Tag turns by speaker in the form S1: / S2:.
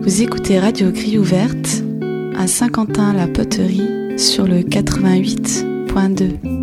S1: Vous écoutez Radio Grille Ouverte à Saint-Quentin-la-Poterie sur le 88.2.